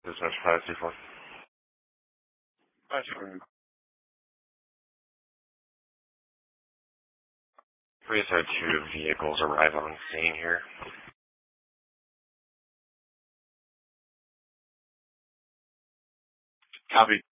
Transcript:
Dispatch 524. 524. We just had two vehicles arrive on scene here. Copy.